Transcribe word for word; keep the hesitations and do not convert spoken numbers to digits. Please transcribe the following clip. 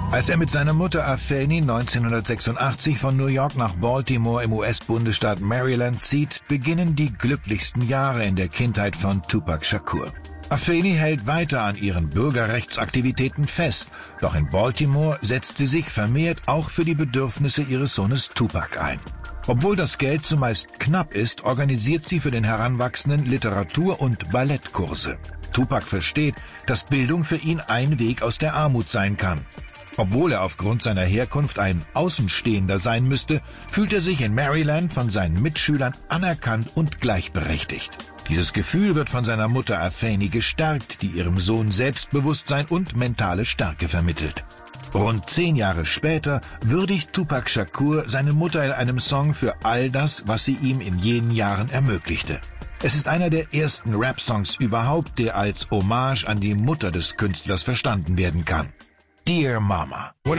Als er mit seiner Mutter Afeni neunzehnhundertsechsundachtzig von New York nach Baltimore im U S-Bundesstaat Maryland zieht, beginnen die glücklichsten Jahre in der Kindheit von Tupac Shakur. Afeni hält weiter an ihren Bürgerrechtsaktivitäten fest, doch in Baltimore setzt sie sich vermehrt auch für die Bedürfnisse ihres Sohnes Tupac ein. Obwohl das Geld zumeist knapp ist, organisiert sie für den Heranwachsenden Literatur- und Ballettkurse. Tupac versteht, dass Bildung für ihn ein Weg aus der Armut sein kann. Obwohl er aufgrund seiner Herkunft ein Außenstehender sein müsste, fühlt er sich in Maryland von seinen Mitschülern anerkannt und gleichberechtigt. Dieses Gefühl wird von seiner Mutter Afeni gestärkt, die ihrem Sohn Selbstbewusstsein und mentale Stärke vermittelt. Rund zehn Jahre später würdigt Tupac Shakur seine Mutter in einem Song für all das, was sie ihm in jenen Jahren ermöglichte. Es ist einer der ersten Rap-Songs überhaupt, der als Hommage an die Mutter des Künstlers verstanden werden kann. Dear Mama.